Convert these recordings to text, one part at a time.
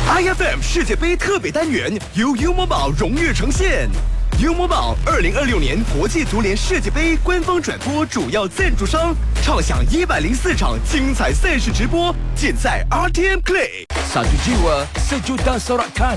IFM 世界杯特别单元由优某宝荣誉呈现。优某宝2026年国际足联世界杯官方转播主要赞助商，畅享104场精彩赛事直播，尽在 RTM Play。 Satu jiwa, sejuta sorakan。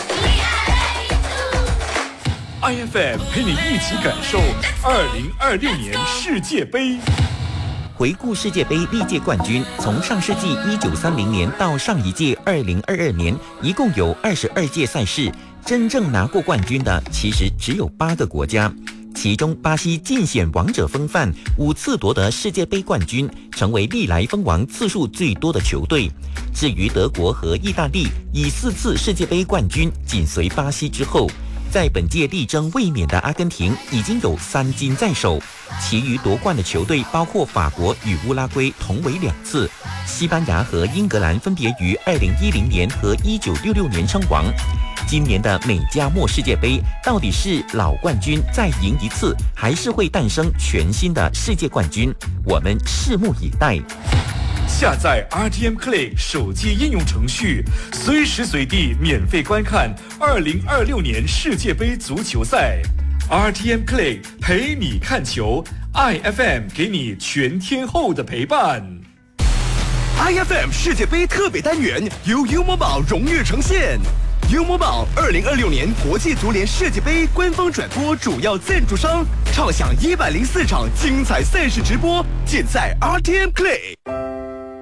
IFM 陪你一起感受2026年世界杯。 回顾世界杯历届冠军，从上世纪1930年到上一届2022年，一共有22届赛事，真正拿过冠军的其实只有8个国家。其中巴西尽显王者风范，5次夺得世界杯冠军，成为历来封王次数最多的球队。至于德国和意大利，以4次世界杯冠军紧随巴西之后。在本届力争卫冕的阿根廷已经有3金在手，其余夺冠的球队包括法国与乌拉圭同为2次，西班牙和英格兰分别于2010年和1966年称王。今年的美加墨世界杯到底是老冠军再赢一次，还是会诞生全新的世界冠军？我们拭目以待。 下载 RTM Play 手机应用程序，随时随地免费观看2026年世界杯足球赛。RTM Play 陪你看球 ，IFM 给你全天候的陪伴。 IFM 世界杯特别单元由优某宝荣誉呈现。优某宝2026年国际足联世界杯官方转播主要赞助商，畅享104场精彩赛事直播，尽在 RTM Play。